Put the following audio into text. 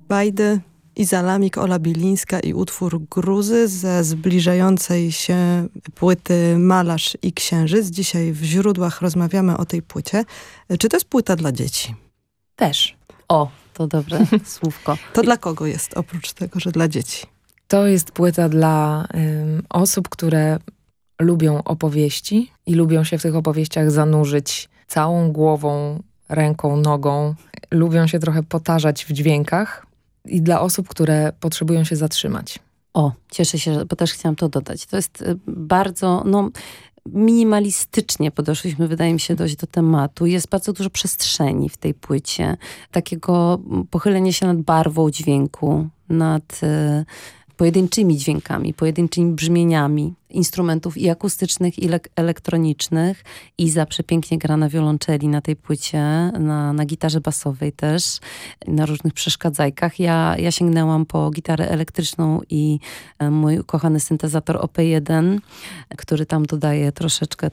Bajdy, Izalamik, Ola Bilińska i utwór Gruzy ze zbliżającej się płyty Malarz i Księżyc. Dzisiaj w Źródłach rozmawiamy o tej płycie. Czy to jest płyta dla dzieci? Też. O, to dobre słówko. To dla kogo jest, oprócz tego, że dla dzieci? To jest płyta dla osób, które lubią opowieści i lubią się w tych opowieściach zanurzyć całą głową, ręką, nogą. Lubią się trochę potarzać w dźwiękach. I dla osób, które potrzebują się zatrzymać. O, cieszę się, bo też chciałam to dodać. To jest bardzo, minimalistycznie podeszliśmy, wydaje mi się, dość do tematu. Jest bardzo dużo przestrzeni w tej płycie. Takiego pochylenia się nad barwą dźwięku, nad pojedynczymi dźwiękami, pojedynczymi brzmieniami instrumentów i akustycznych, i elektronicznych. Iza przepięknie gra na wiolonczeli na tej płycie, na gitarze basowej też, na różnych przeszkadzajkach. Ja sięgnęłam po gitarę elektryczną i mój ukochany syntezator OP1, który tam dodaje troszeczkę